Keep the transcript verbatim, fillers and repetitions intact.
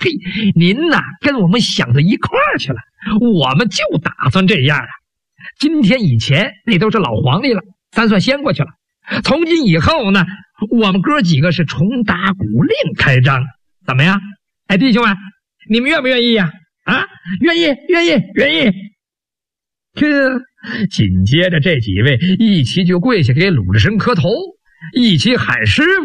嘿，您呐跟我们想到一块儿去了，我们就打算这样啊。今天以前那都是老黄历了，咱算先过去了。从今以后呢，我们哥几个是重打鼓另开张，怎么样？哎，弟兄们，你们愿不愿意呀？啊，愿意，愿意，愿意。这紧接着这几位一齐就跪下给鲁智深磕头，一起喊师傅。